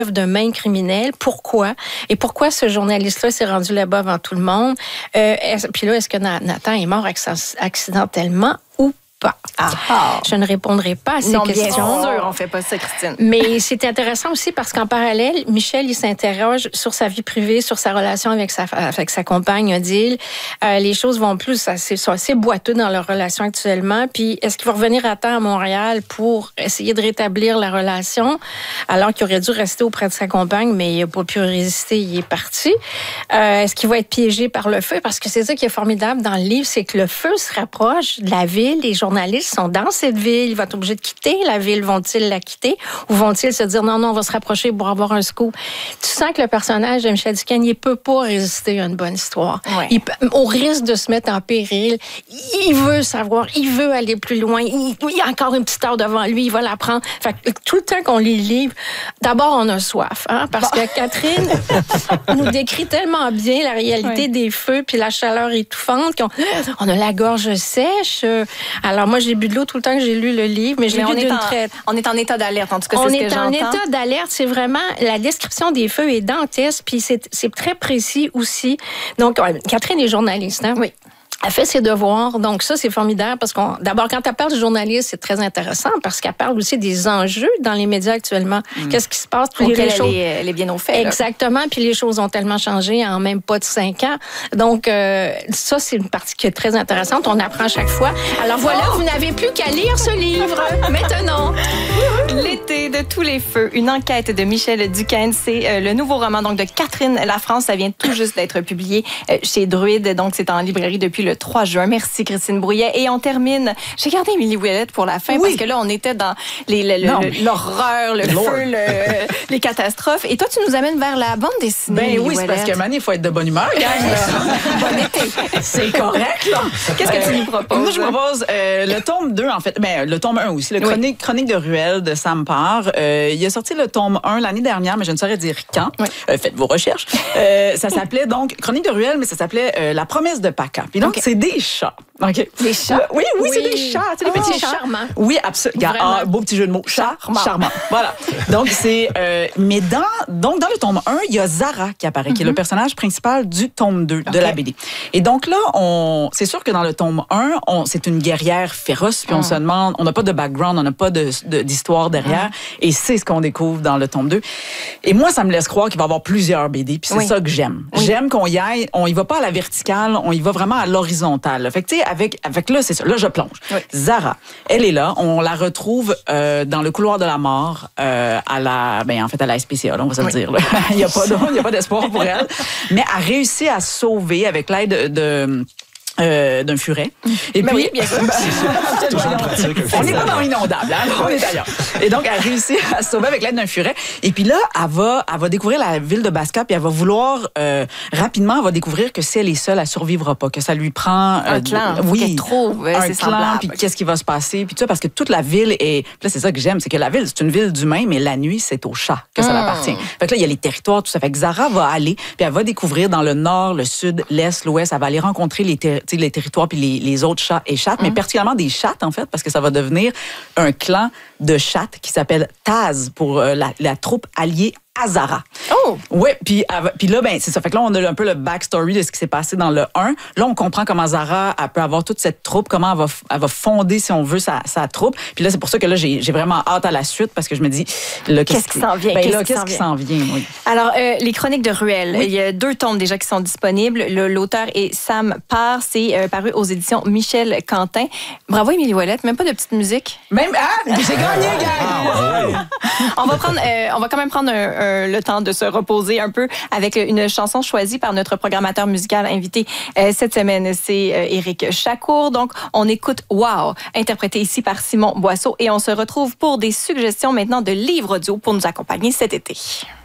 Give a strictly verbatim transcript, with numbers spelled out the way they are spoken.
de main criminelle. Pourquoi? Et pourquoi ce journaliste-là s'est rendu là-bas avant tout le monde? Euh, puis là, est-ce que Nathan est mort accidentellement ou pas? Ah, ah. Je ne répondrai pas à ces non, questions. Bien sûr, on fait pas ça, Christine. Mais c'est intéressant aussi parce qu'en parallèle, Michel, il s'interroge sur sa vie privée, sur sa relation avec sa, avec sa compagne, Odile. Euh, les choses vont plus, assez, sont assez boiteux dans leur relation actuellement. Puis, est-ce qu'il va revenir à temps à Montréal pour essayer de rétablir la relation, alors qu'il aurait dû rester auprès de sa compagne, mais il n'a pas pu résister, il est parti. Euh, est-ce qu'il va être piégé par le feu? Parce que c'est ça qui est formidable dans le livre, c'est que le feu se rapproche de la ville. Les journalistes sont dans cette ville. Ils vont être obligés de quitter la ville. Vont-ils la quitter? Ou vont-ils se dire non, non, on va se rapprocher pour avoir un scoop? Tu sens que le personnage de Michel Duquesne, il ne peut pas résister à une bonne histoire. Ouais. Il, au risque de se mettre en péril, il veut savoir, il veut aller plus loin. Il, il y a encore une petite heure devant lui, il va la prendre. Fait que tout le temps qu'on lit le livre, d'abord, on a soif. Hein, parce bon. que Catherine nous décrit tellement bien la réalité ouais. des feux puis la chaleur étouffante qu'on on a la gorge sèche. Alors moi, j'ai bu de l'eau tout le temps que j'ai lu le livre, mais je l'ai lu d'une en, traite. On est en état d'alerte, en tout cas, on c'est ce est que j'entends. On est en état d'alerte. C'est vraiment, la description des feux est dantesque, puis c'est, c'est très précis aussi. Donc, Catherine est journaliste, hein? Oui. Elle fait ses devoirs, donc ça, c'est formidable parce qu'on, d'abord, quand elle parle de journaliste, c'est très intéressant parce qu'elle parle aussi des enjeux dans les médias actuellement. Mmh. Qu'est-ce qui se passe? Puis les, les choses... elle, est, elle est bien au fait. Exactement, là. Puis les choses ont tellement changé en même pas de cinq ans. Donc, euh, ça, c'est une partie qui est très intéressante. On apprend à chaque fois. Alors voilà, oh! Vous n'avez plus qu'à lire ce livre maintenant. L'été de tous les feux, une enquête de Michel Duquesne. C'est euh, le nouveau roman donc de Catherine Lafrance. Ça vient tout juste d'être publié euh, chez Druide. Donc, c'est en librairie depuis le trois juin. Merci, Christine Brouillet. Et on termine. J'ai gardé Émilie Ouellette pour la fin oui. parce que là, on était dans les, le, le, l'horreur, le Lord. feu, le, les catastrophes. Et toi, tu nous amènes vers la bande dessinée. Ben oui, c'est parce qu'à un moment donné, il faut être de bonne humeur. Bon été. C'est correct, là. Qu'est-ce que tu nous proposes? Moi, je propose euh, le tome deux, en fait. Ben, le tome un aussi. Le chronique, oui. chronique de Ruelle de Sam Parr. Euh, il a sorti le tome un l'année dernière, mais je ne saurais dire quand. Oui. Euh, faites vos recherches. Euh, ça s'appelait donc Chronique de Ruelle, mais ça s'appelait euh, La promesse de Paca. Puis donc, okay. c'est des chats. Okay. Des chats? Euh, oui, oui, oui, c'est des chats. Tu sais, les oh, petits chats. Charmant. Oui, absolument. Ah, beau petit jeu de mots. Chat, charmant. charmant. Voilà. Donc, c'est... Euh, mais dans, donc, dans le tome un, il y a Zara qui apparaît, mm-hmm. qui est le personnage principal du tome deux okay. de la B D. Et donc là, on, c'est sûr que dans le tome un, on, c'est une guerrière féroce, puis mm. on se demande... On n'a pas de background, on n'a pas de, de, d'histoire derrière. Mm. Et c'est ce qu'on découvre dans le tome deux. Et moi, ça me laisse croire qu'il va y avoir plusieurs B D, puis c'est oui. ça que j'aime. Oui. J'aime qu'on y aille... On y va pas à la verticale, on y va vraiment à l'horizontale. Fait que, tu sais, avec, avec là, c'est ça. Là, je plonge. Oui. Zara, elle est là. On la retrouve euh, dans le couloir de la mort euh, à la... Ben, en fait, à la S P C A, là, on va se oui. le dire. Là. il n'y a pas de, il y a pas d'espoir pour elle. Mais elle réussit à se sauver avec l'aide de... de Euh, d'un furet. Et mais puis, oui, bien sûr. on n'est pas dans l'inondable, hein? On est ailleurs. Et donc, elle réussit à se sauver avec l'aide d'un furet. Et puis là, elle va, elle va découvrir la ville de Basca, puis elle va vouloir, euh, rapidement, elle va découvrir que si elle est seule, elle survivra pas, que ça lui prend... Euh, un clan. Oui. Trouve, un clan, semblable. Puis qu'est-ce qui va se passer, puis tout ça, parce que toute la ville est... Puis là, c'est ça que j'aime, c'est que la ville, c'est une ville d'humains, mais la nuit, c'est aux chats que ça mmh. appartient. Fait que là, il y a les territoires, tout ça. Fait que Zara va aller, puis elle va découvrir dans le nord, le sud, l'est, l'ouest, elle va aller rencontrer les, ter- les territoires, puis les, les autres chats et chattes, mmh. mais particulièrement des chattes, en fait, parce que ça va devenir un clan de chattes qui s'appelle Taz pour euh, la, la troupe alliée à Zara. Oh! Ouais, puis puis là, ben c'est ça. Fait que là, on a un peu le backstory de ce qui s'est passé dans le un. Là, on comprend comment Zara elle peut avoir toute cette troupe, comment elle va, elle va fonder, si on veut, sa, sa troupe. Puis là, c'est pour ça que là, j'ai, j'ai vraiment hâte à la suite, parce que je me dis... Là, qu'est-ce, qu'est-ce qui s'en vient? Ben, qu'est-ce là, qui qu'est-ce s'en qui vient? s'en vient, oui. Alors, euh, les chroniques de Ruelle. Oui. Il y a deux tomes déjà qui sont disponibles. Le, l'auteur est Sam Parr. C'est euh, paru aux éditions Michel Quentin. Bravo, Émilie Ouellette. Même pas de petite musique. Même, ah, j'ai gagné, gars! on va prendre, euh, on va quand même prendre un, un, le temps de se reposer un peu avec une chanson choisie par notre programmateur musical invité euh, cette semaine. C'est euh, Éric Chacour. Donc, on écoute Wow, interprété ici par Simon Boisseau. Et on se retrouve pour des suggestions maintenant de livres audio pour nous accompagner cet été.